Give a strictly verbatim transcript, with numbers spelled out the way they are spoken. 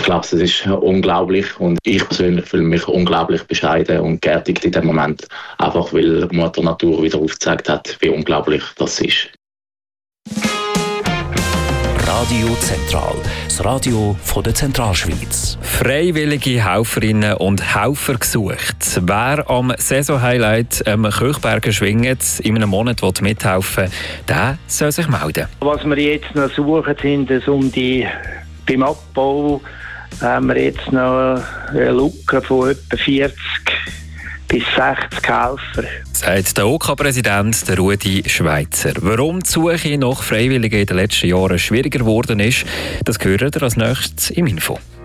glaube, es ist unglaublich und ich persönlich fühle mich unglaublich bescheiden und geerdigt in dem Moment, einfach weil Mutter Natur wieder aufgezeigt hat, wie unglaublich das ist. Radio Zentral, das Radio von der Zentralschweiz. Freiwillige Helferinnen und Helfer gesucht. Wer am Saisonhighlight am Kirchberger schwingt, in einem Monat mithelfen will, der soll sich melden. Was wir jetzt noch suchen, sind es um die, beim Abbau haben wir jetzt noch eine Lücke von etwa vierzig bis sechzig Helfer. Sagt der O K-Präsident Rudi Schweizer. Warum die Suche nach Freiwilligen in den letzten Jahren schwieriger geworden ist, das hören wir als nächstes im Info.